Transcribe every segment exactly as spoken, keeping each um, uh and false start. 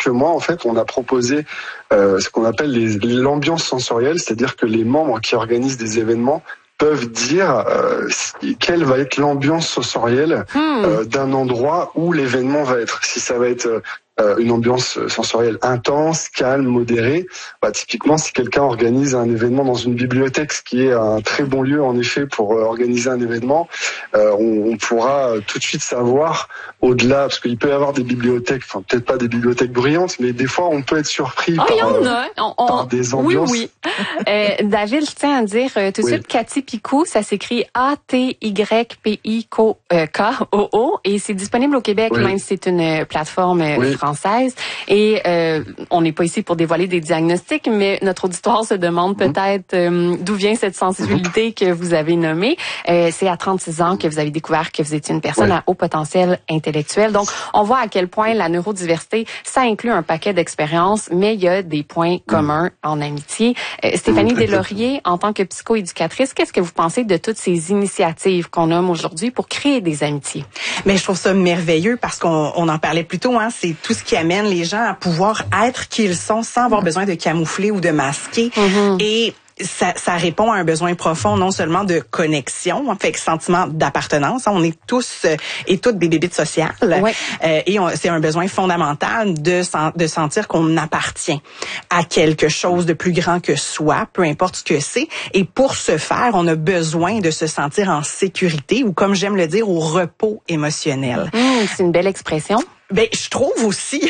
quelques mois, en fait, on a proposé euh, ce qu'on appelle les, l'ambiance sensorielle, c'est-à-dire que les membres qui organisent des événements peuvent dire euh, quelle va être l'ambiance sensorielle hmm. euh, d'un endroit où l'événement va être. Si ça va être euh, une ambiance sensorielle intense, calme, modérée, bah, typiquement si quelqu'un organise un événement dans une bibliothèque, ce qui est un très bon lieu en effet pour euh, organiser un événement, euh, on, on pourra tout de suite savoir au-delà, parce qu'il peut y avoir des bibliothèques, enfin peut-être pas des bibliothèques bruyantes, mais des fois on peut être surpris oh, par, y en euh, a. On, on, par des ambiances. Oui, oui. Euh, David, je tiens à dire euh, tout de oui. suite, Cathy Picou, ça s'écrit A T Y P I K O O et c'est disponible au Québec, oui. même si c'est une plateforme oui. française. Et euh, on n'est pas ici pour dévoiler des diagnostics, mais notre auditoire se demande mmh. peut-être euh, d'où vient cette sensibilité mmh. que vous avez nommée. Euh, c'est à trente-six ans que vous avez découvert que vous étiez une personne oui. à haut potentiel intellectuel. Donc, on voit à quel point la neurodiversité, ça inclut un paquet d'expériences, mais il y a des points communs mmh. en amitié. Euh, Stéphanie mmh. Deslauriers, en tant que psychoéducatrice, qu'est-ce que vous pensez de toutes ces initiatives qu'on nomme aujourd'hui pour créer des amitiés? Mais je trouve ça merveilleux parce qu'on on en parlait plus tôt, hein, c'est tout ce qui amène les gens à pouvoir être qui ils sont sans avoir besoin de camoufler ou de masquer. Mm-hmm. Et ça, ça répond à un besoin profond, non seulement de connexion, en fait, sentiment d'appartenance. On est tous euh, et toutes des bébites sociales, ouais. euh, et on, c'est un besoin fondamental de, de sentir qu'on appartient à quelque chose de plus grand que soi, peu importe ce que c'est. Et pour ce faire, on a besoin de se sentir en sécurité, ou comme j'aime le dire, au repos émotionnel. Mmh, c'est une belle expression. Ben, je trouve aussi.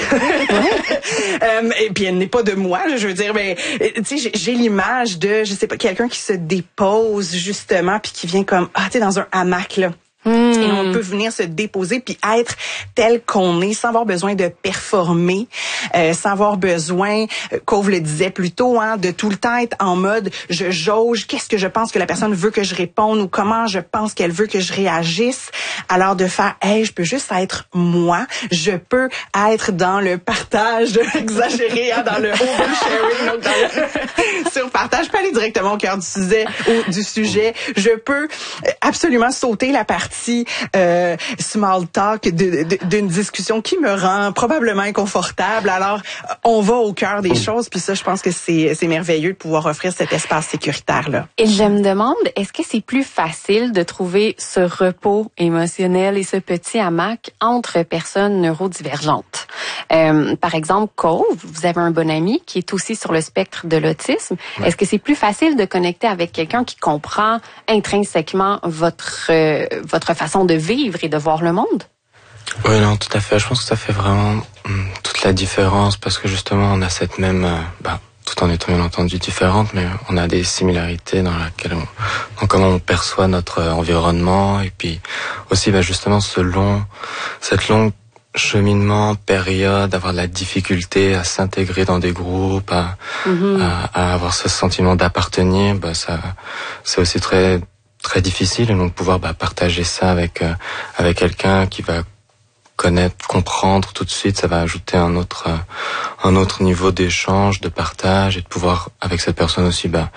euh, et puis elle n'est pas de moi, je veux dire, ben, tu sais, j'ai l'image de, je sais pas, quelqu'un qui se dépose justement, puis qui vient comme, ah, tu sais, dans un hamac là. Mmh. Et on peut venir se déposer puis être tel qu'on est sans avoir besoin de performer, euh, sans avoir besoin, euh, Cove le disait plus tôt, hein, de tout le temps être en mode je jauge, qu'est-ce que je pense que la personne veut que je réponde ou comment je pense qu'elle veut que je réagisse. Alors de faire, hey, je peux juste être moi, je peux être dans le partage exagéré, hein, dans le oversharing, donc dans le surpartage, je peux aller directement au cœur du sujet, ou du sujet. Je peux absolument sauter la partie Euh, small talk de, de, d'une discussion qui me rend probablement inconfortable. Alors, on va au cœur des choses, puis ça, je pense que c'est, c'est merveilleux de pouvoir offrir cet espace sécuritaire-là. Et je me demande, est-ce que c'est plus facile de trouver ce repos émotionnel et ce petit hamac entre personnes neurodivergentes? Euh, par exemple, Cove, vous avez un bon ami qui est aussi sur le spectre de l'autisme. Ouais. Est-ce que c'est plus facile de connecter avec quelqu'un qui comprend intrinsèquement votre euh, votre façon de vivre et de voir le monde? Oui, non, tout à fait. Je pense que ça fait vraiment hum, toute la différence parce que justement, on a cette même, euh, bah, tout en étant bien entendu différentes, mais on a des similarités dans laquelle on, dans comment on perçoit notre environnement et puis aussi, bah, justement, ce long, cette longue cheminement, période, avoir de la difficulté à s'intégrer dans des groupes, à, mm-hmm. à, à avoir ce sentiment d'appartenir, bah, ça, c'est aussi très, très difficile et donc pouvoir bah, partager ça avec euh, avec quelqu'un qui va connaître, comprendre tout de suite, ça va ajouter un autre euh, un autre niveau d'échange, de partage et de pouvoir avec cette personne aussi bah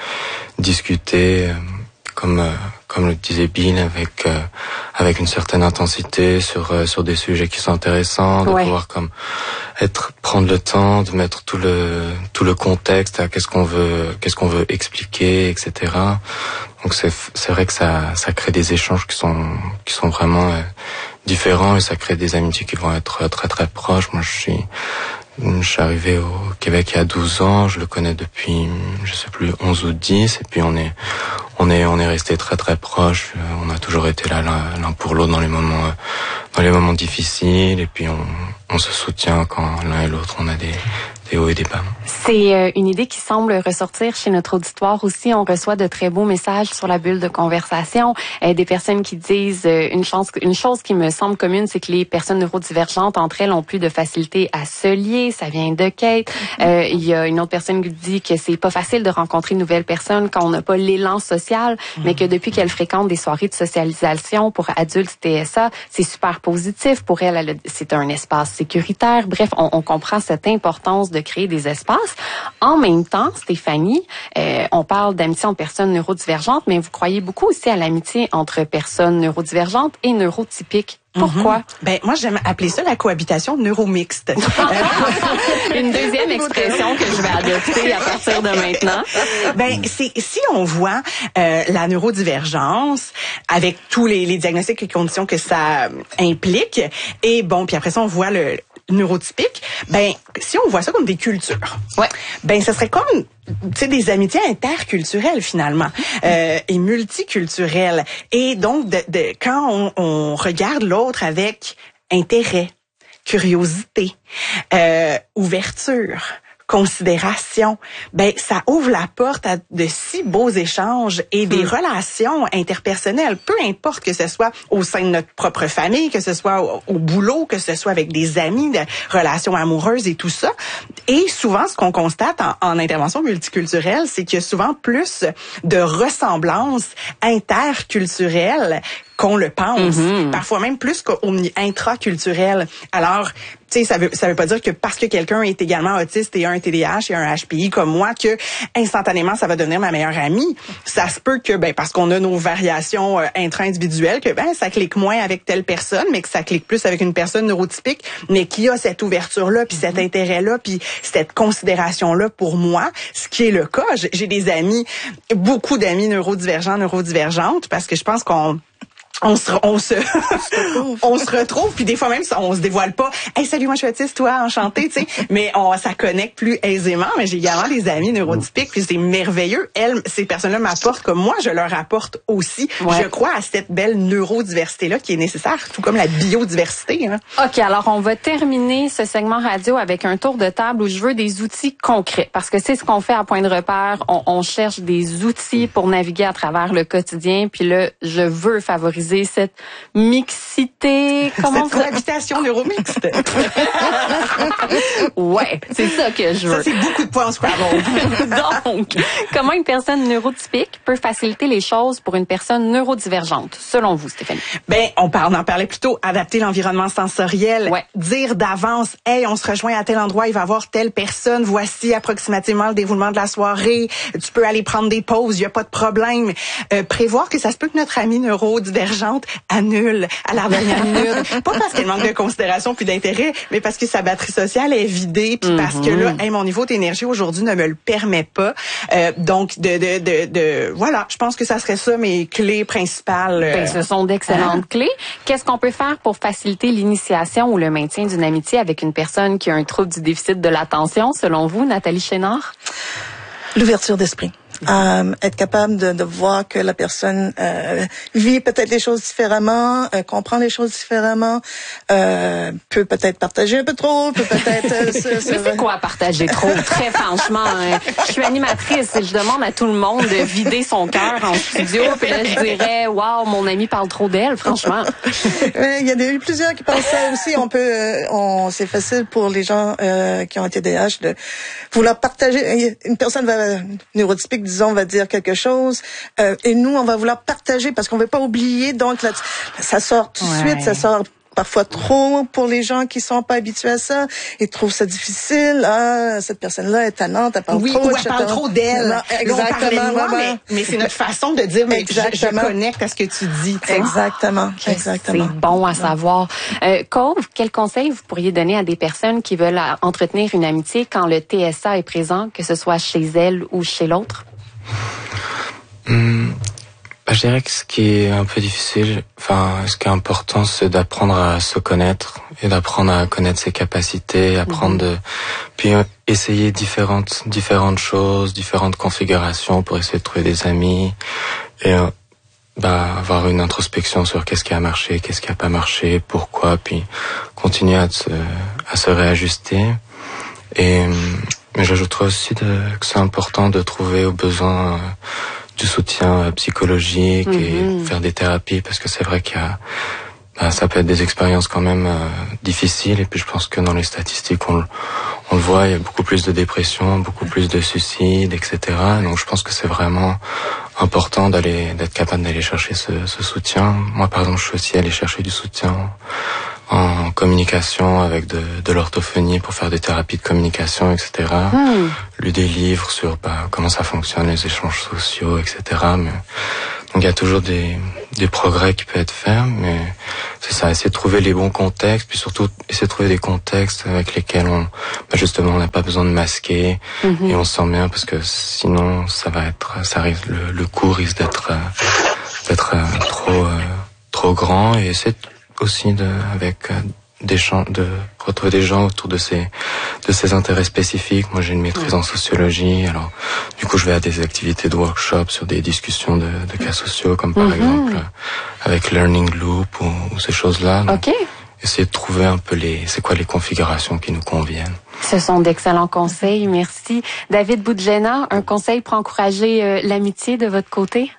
discuter euh, comme euh, comme le disait Bill avec euh, avec une certaine intensité sur euh, sur des sujets qui sont intéressants, de ouais. pouvoir comme être prendre le temps de mettre tout le tout le contexte à qu'est-ce qu'on veut qu'est-ce qu'on veut expliquer, et cetera. Donc c'est c'est vrai que ça ça crée des échanges qui sont qui sont vraiment euh, différents et ça crée des amitiés qui vont être très très proches. Moi je suis je suis arrivé au Québec il y a douze ans, je le connais depuis je sais plus onze ou dix et puis on est on est on est resté très très proches, on a toujours été là l'un, l'un pour l'autre dans les moments dans les moments difficiles et puis on on se soutient quand l'un et l'autre on a des des hauts et des bas. C'est une idée qui semble ressortir chez notre auditoire aussi. On reçoit de très beaux messages sur la bulle de conversation. Euh, des personnes qui disent euh, une, chance, une chose qui me semble commune, c'est que les personnes neurodivergentes entre elles ont plus de facilité à se lier. Ça vient de Kate. Euh, il y a une autre personne qui dit que c'est pas facile de rencontrer une nouvelle personne quand on n'a pas l'élan social, mm-hmm. mais que depuis qu'elle fréquente des soirées de socialisation pour adultes T S A, c'est super positif pour elle. elle c'est un espace sécuritaire. Bref, on, on comprend cette importance de créer des espaces. En même temps, Stéphanie, euh, on parle d'amitié entre personnes neurodivergentes, mais vous croyez beaucoup aussi à l'amitié entre personnes neurodivergentes et neurotypiques Pourquoi? Mm-hmm. Ben moi j'aime appeler ça la cohabitation neuromixte. Une deuxième expression que je vais adopter à partir de maintenant. Ben c'est si on voit euh, la neurodivergence avec tous les, les diagnostics et conditions que ça implique, et bon puis après ça on voit le neurotypique, ben si on voit ça comme des cultures, ouais, ben ça serait comme tu sais des amitiés interculturelles finalement euh, et multiculturelles, et donc de, de quand on, on regarde l'autre avec intérêt, curiosité, euh, ouverture, considération, ben ça ouvre la porte à de si beaux échanges et des mmh. relations interpersonnelles, peu importe que ce soit au sein de notre propre famille, que ce soit au, au boulot, que ce soit avec des amis, de relations amoureuses et tout ça. Et souvent, ce qu'on constate en, en intervention multiculturelle, c'est qu'il y a souvent plus de ressemblances interculturelles qu'on le pense, mm-hmm. parfois même plus qu'au intraculturel. Alors, tu sais, ça veut ça veut pas dire que parce que quelqu'un est également autiste et a un T D A H et un H P I comme moi que instantanément ça va devenir ma meilleure amie. Ça se peut que ben parce qu'on a nos variations euh, intra-individuelles que ben ça clique moins avec telle personne, mais que ça clique plus avec une personne neurotypique, mais qui a cette ouverture là, puis cet intérêt là, puis cette considération là pour moi, ce qui est le cas. J'ai des amis, beaucoup d'amis neurodivergents, neurodivergentes, parce que je pense qu'on On se, on se, on se retrouve, puis des fois même, on se dévoile pas. Hey, salut, moi je suis autiste, toi, enchanté, tu sais. Mais on, ça connecte plus aisément. Mais j'ai également des amis neurotypiques, puis c'est merveilleux. Elles, ces personnes-là m'apportent comme moi, je leur apporte aussi. Ouais. Je crois à cette belle neurodiversité-là qui est nécessaire, tout comme la biodiversité. Hein. OK, alors on va terminer ce segment radio avec un tour de table où je veux des outils concrets. Parce que c'est ce qu'on fait à Point de repère. On, on cherche des outils pour naviguer à travers le quotidien. Puis là, je veux favoriser cette mixité, comment cette cohabitation neuromixte. Ouais, c'est ça que je veux. Ça, c'est beaucoup de points en Scrabble. Donc, comment une personne neurotypique peut faciliter les choses pour une personne neurodivergente, selon vous, Stéphanie? Ben, on, parle, on en parlait plus tôt, adapter l'environnement sensoriel, ouais. dire d'avance, hey, on se rejoint à tel endroit, il va y avoir telle personne, voici approximativement le déroulement de la soirée, tu peux aller prendre des pauses, il n'y a pas de problème. Euh, prévoir que ça se peut que notre ami neurodivergent annule à la dernière minute. Pas parce qu'elle manque de considération puis d'intérêt, mais parce que sa batterie sociale est vidée, puis mm-hmm. parce que là, hey, mon niveau d'énergie aujourd'hui ne me le permet pas. Euh, donc, de, de, de, de, voilà, je pense que ça serait ça mes clés principales. Ben, ce sont d'excellentes hein? clés. Qu'est-ce qu'on peut faire pour faciliter l'initiation ou le maintien d'une amitié avec une personne qui a un trouble du déficit de l'attention, selon vous, Nathalie Chénard? L'ouverture d'esprit. Euh, être capable de, de voir que la personne euh, vit peut-être les choses différemment, euh, comprend les choses différemment, euh, peut peut-être partager un peu trop, peut peut-être... Euh, se, se... Mais c'est quoi partager trop? Très franchement, hein. Je suis animatrice et je demande à tout le monde de vider son cœur en studio, puis là je dirais, waouh, mon ami parle trop d'elle, franchement. Il y en a eu plusieurs qui pensent ça aussi. On peut, euh, on, c'est facile pour les gens euh, qui ont un T D A H de vouloir partager. Une personne va, neurotypique, disons, va dire quelque chose, euh, et nous, on va vouloir partager parce qu'on veut pas oublier. Donc, là, ça sort tout de ouais. suite, ça sort parfois trop pour les gens qui sont pas habitués à ça. Ils trouvent ça difficile. Ah, cette personne-là est tannante, elle parle oui, trop. Oui, elle parle trop d'elle. Exactement. Moi, mais, mais c'est notre façon de dire, mais je, je connecte à ce que tu dis. T'sais. Exactement. Exactement. C'est bon à savoir. Euh, Cove, quel conseil vous pourriez donner à des personnes qui veulent entretenir une amitié quand le T S A est présent, que ce soit chez elles ou chez l'autre? Hum, bah, je dirais que ce qui est un peu difficile, enfin, ce qui est important, c'est d'apprendre à se connaître et d'apprendre à connaître ses capacités, apprendre mmh. de, puis euh, essayer différentes, différentes choses, différentes configurations pour essayer de trouver des amis et euh, bah, avoir une introspection sur qu'est-ce qui a marché, qu'est-ce qui a pas marché, pourquoi, puis continuer à se, à se réajuster. Et mais j'ajouterais aussi de, que c'est important de trouver au besoin euh, du soutien psychologique mm-hmm. et faire des thérapies, parce que c'est vrai qu'il y a, bah, ça peut être des expériences quand même euh, difficiles, et puis je pense que dans les statistiques on, on le voit, il y a beaucoup plus de dépression, beaucoup plus de suicides, et cetera. Donc je pense que c'est vraiment important d'aller, d'être capable d'aller chercher ce, ce soutien. Moi par exemple, je suis aussi allé chercher du soutien en communication avec de, de l'orthophonie pour faire des thérapies de communication, et cetera. Mm. Lu des livres sur bah, comment ça fonctionne, les échanges sociaux, et cetera. Mais, donc il y a toujours des, des progrès qui peuvent être faits, mais c'est ça, essayer de trouver les bons contextes, puis surtout essayer de trouver des contextes avec lesquels on, bah justement, on n'a pas besoin de masquer mm-hmm. et on se sent bien, parce que sinon, ça va être, ça risque, le, le cours risque d'être, d'être trop, trop grand, et essayer aussi de, avec des gens, de retrouver des gens autour de ces, de ces intérêts spécifiques. Moi, j'ai une maîtrise en sociologie, alors du coup, je vais à des activités de workshop sur des discussions de, de cas sociaux, comme par mm-hmm. exemple avec Learning Loop ou, ou ces choses-là. Donc, OK. Essayer de trouver un peu les, c'est quoi les configurations qui nous conviennent. Ce sont d'excellents conseils, merci. David Boudjena, un conseil pour encourager euh, l'amitié de votre côté?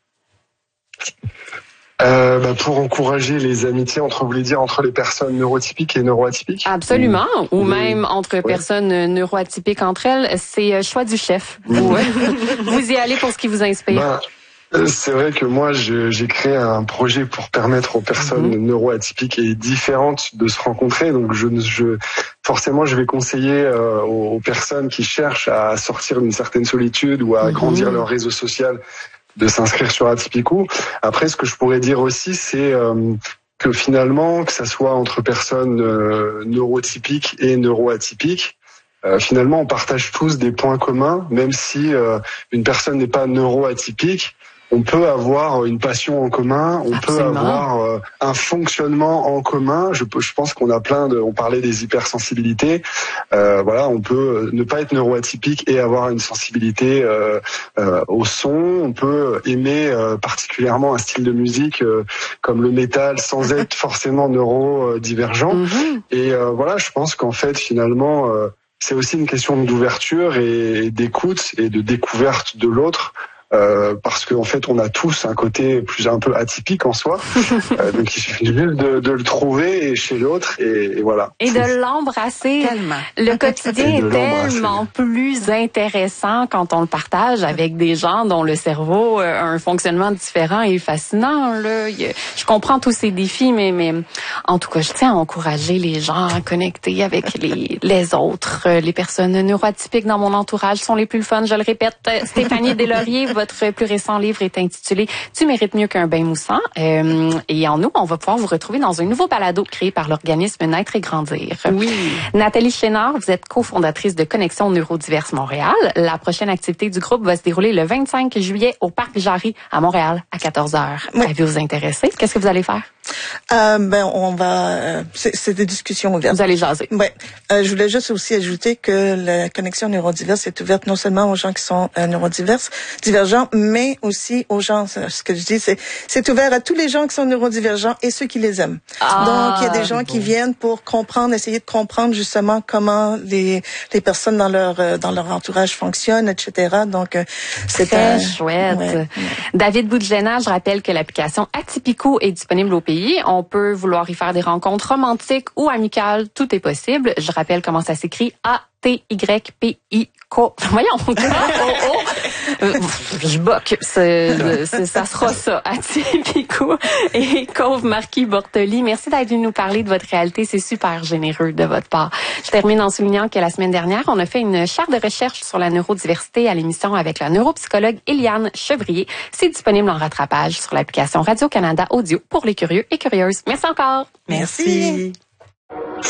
Euh, bah pour encourager les amitiés entre, vous voulez dire, entre les personnes neurotypiques et neuroatypiques? Absolument, ou, ou même entre ouais. personnes neuroatypiques entre elles, c'est choix du chef. Vous, vous y allez pour ce qui vous inspire. Ben, c'est vrai que moi, je, j'ai créé un projet pour permettre aux personnes mm-hmm. neuroatypiques et différentes de se rencontrer. Donc, je, je forcément, je vais conseiller euh, aux, aux personnes qui cherchent à sortir d'une certaine solitude ou à mm-hmm. grandir leur réseau social, de s'inscrire sur Atypico. Après, ce que je pourrais dire aussi, c'est euh, que finalement, que ça soit entre personnes euh, neurotypiques et neuroatypiques, euh, finalement, on partage tous des points communs, même si euh, une personne n'est pas neuroatypique. On peut avoir une passion en commun, on Absolument. peut avoir euh, un fonctionnement en commun. Je, je pense qu'on a plein de. On parlait des hypersensibilités. Euh, voilà, on peut ne pas être neuroatypique et avoir une sensibilité euh, euh, au son. On peut aimer euh, particulièrement un style de musique euh, comme le métal sans être forcément neurodivergent. Mm-hmm. Et euh, voilà, je pense qu'en fait, finalement, euh, c'est aussi une question d'ouverture et d'écoute et de découverte de l'autre. Euh, parce qu'en fait, on a tous un côté plus un peu atypique en soi. euh, donc, il suffit juste de, de le trouver chez l'autre et, et voilà. Et de l'embrasser. Tellement. Le quotidien est tellement plus intéressant quand on le partage avec des gens dont le cerveau a un fonctionnement différent et fascinant. Là. Je comprends tous ces défis, mais, mais en tout cas, je tiens à encourager les gens à connecter avec les, les autres. Les personnes neuroatypiques dans mon entourage sont les plus fun. Je le répète, Stéphanie Deslauriers, votre plus récent livre est intitulé « Tu mérites mieux qu'un bain moussant euh, ». Et en nous, on va pouvoir vous retrouver dans un nouveau balado créé par l'organisme Naître et Grandir. Oui. Nathalie Chénard, vous êtes cofondatrice de Connexion Neurodiverse Montréal. La prochaine activité du groupe va se dérouler le vingt-cinq juillet au Parc Jarry à Montréal à quatorze heures. Oui. Avez-vous vous intéressé? Qu'est-ce que vous allez faire? Euh, ben, on va... Euh, c'est, c'est des discussions ouvertes. Vous allez jaser. Oui. Euh, je voulais juste aussi ajouter que la Connexion Neurodiverse est ouverte non seulement aux gens qui sont euh, neurodiverses, divergents, mais aussi aux gens, ce que je dis, c'est c'est ouvert à tous les gens qui sont neurodivergents et ceux qui les aiment. Ah, donc, il y a des gens bon. qui viennent pour comprendre, essayer de comprendre justement comment les les personnes dans leur euh, dans leur entourage fonctionnent, et cetera. Donc, euh, c'est très un, chouette. Ouais, ouais. David Boudjena, je rappelle que l'application Atypico est disponible au pays. On peut vouloir y faire des rencontres romantiques ou amicales, tout est possible. Je rappelle comment ça s'écrit, A T Y P I C O. Voyons, oh, oh. Je boque, c'est, c'est, ça sera ça, Atypico et Cove Marquis Bortoli. Merci d'être venu nous parler de votre réalité, c'est super généreux de votre part. Je termine en soulignant que la semaine dernière, on a fait une charte de recherche sur la neurodiversité à l'émission avec la neuropsychologue Eliane Chevrier. C'est disponible en rattrapage sur l'application Radio-Canada Audio pour les curieux et curieuses. Merci encore. Merci.